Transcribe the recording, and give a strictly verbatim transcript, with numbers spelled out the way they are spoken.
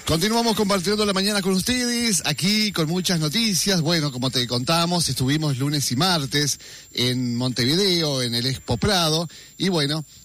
Continuamos compartiendo la mañana con ustedes, aquí con muchas noticias. Bueno, como te contamos, estuvimos lunes y martes en Montevideo, en el Expo Prado, y bueno,